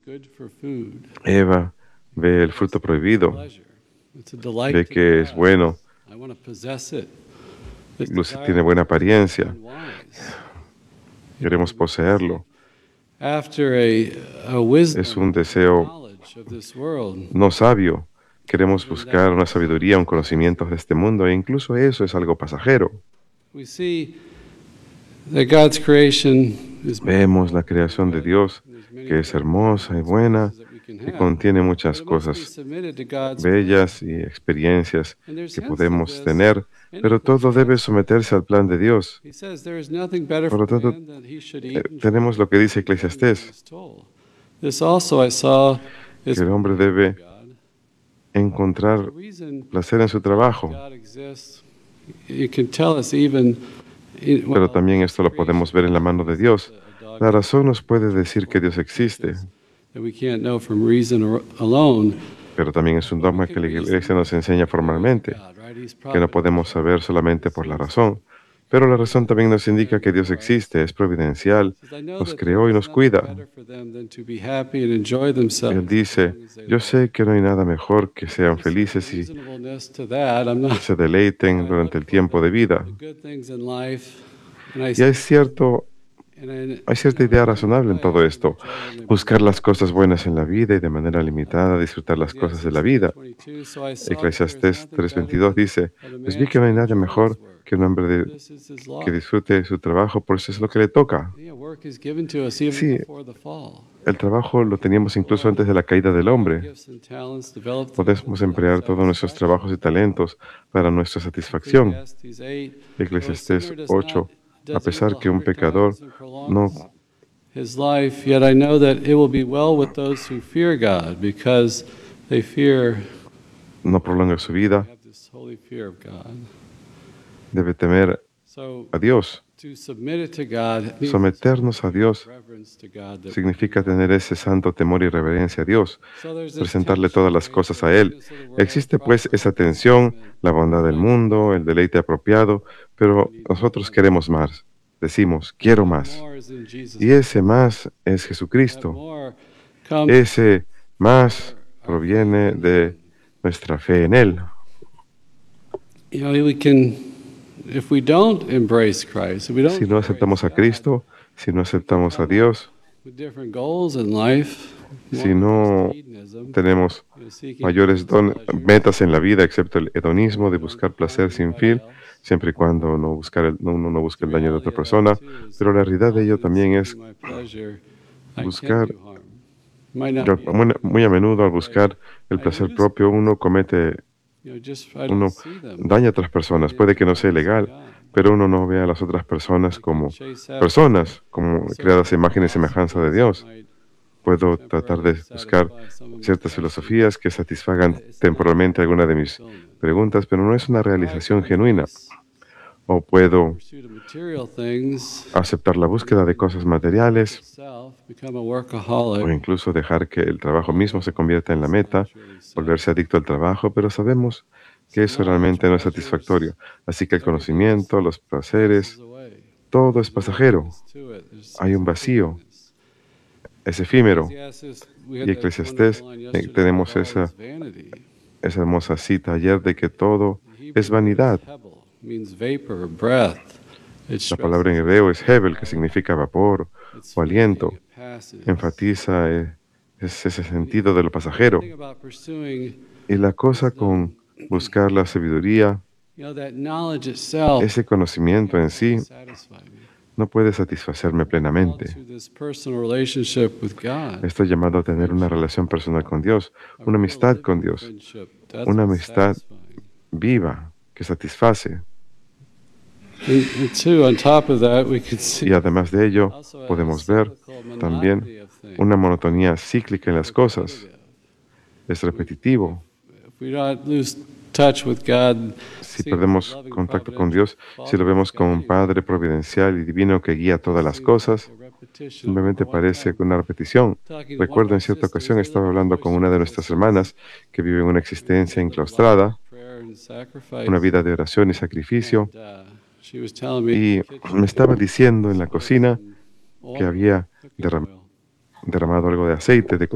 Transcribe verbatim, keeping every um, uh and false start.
Eva ve el fruto prohibido, ve que es bueno, luce, tiene buena apariencia, queremos poseerlo. Es un deseo no sabio. Queremos buscar una sabiduría, un conocimiento de este mundo, e incluso eso es algo pasajero. Vemos la creación de Dios, que es hermosa y buena, que contiene muchas cosas bellas y experiencias que podemos tener, pero todo debe someterse al plan de Dios. Por lo tanto, eh, tenemos lo que dice Eclesiastés, que el hombre debe encontrar placer en su trabajo. Pero también esto lo podemos ver en la mano de Dios. La razón nos puede decir que Dios existe, pero también es un dogma que la Iglesia nos enseña formalmente, que no podemos saber solamente por la razón. Pero la razón también nos indica que Dios existe, es providencial, nos creó y nos cuida. Él dice, yo sé que no hay nada mejor que sean felices y se deleiten durante el tiempo de vida. Y es cierto, hay cierta idea razonable en todo esto. Buscar las cosas buenas en la vida y de manera limitada disfrutar las cosas de la vida. Eclesiastés tres veintidós dice, pues vi que no hay nada mejor que un hombre de, que disfrute su trabajo, por eso es lo que le toca. Sí, el trabajo lo teníamos incluso antes de la caída del hombre. Podemos emplear todos nuestros trabajos y talentos para nuestra satisfacción. Eclesiastés ocho, a pesar que un pecador no his life, yet I know that it will be well with those who fear God, because they fear no prolonga su vida, have this holy fear of God. Debe temer So a Dios. to submit it to God means Someternos a Dios reverence to God that significa tener ese santo temor y reverencia a Dios, so there's this presentarle tension, todas las right? cosas The a Él. goodness of the world, Existe pues esa tensión, la bondad del mundo, el deleite apropiado, pero nosotros queremos más. Decimos, quiero más. more is in Jesus. Y ese más es That Jesucristo. more comes Ese más proviene de nuestra fe en Él. you know, we can, if we don't embrace Christ, if we don't Si no aceptamos a embrace God, Cristo, si no aceptamos a Dios, with different goals in life, si more no hedonism, tenemos you know, seeking mayores don- pleasure, metas en la vida, excepto el hedonismo de buscar placer sin fin, siempre y cuando no buscar el- no- uno no busque el daño de otra persona. Pero la realidad de ello también es buscar, que muy, muy a menudo al buscar el placer propio, uno comete, uno daña a otras personas. Puede que no sea legal, pero uno no ve a las otras personas como personas, como creadas a imagen y semejanza de Dios. Puedo tratar de buscar ciertas filosofías que satisfagan temporalmente alguna de mis preguntas, pero no es una realización genuina. O puedo aceptar la búsqueda de cosas materiales, o incluso dejar que el trabajo mismo se convierta en la meta, volverse adicto al trabajo, pero sabemos que eso realmente no es satisfactorio. Así que el conocimiento, los placeres, todo es pasajero. Hay un vacío, es efímero. Y Eclesiastés, eh, tenemos esa, esa hermosa cita ayer de que todo es vanidad. La palabra en hebreo es hebel, que significa vapor o aliento. Enfatiza eh, es ese sentido de lo pasajero. Y la cosa con buscar la sabiduría, ese conocimiento en sí, no puede satisfacerme plenamente. Estoy llamado a tener una relación personal con Dios, una amistad con Dios, una amistad viva que satisface. Y además de ello, podemos ver también una monotonía cíclica en las cosas. Es repetitivo. Si perdemos contacto con Dios, si lo vemos como un Padre providencial y divino que guía todas las cosas, simplemente parece una repetición. Recuerdo en cierta ocasión estaba hablando con una de nuestras hermanas que vive una existencia enclaustrada, una vida de oración y sacrificio, y me estaba diciendo en la cocina que había derram- derramado algo de aceite de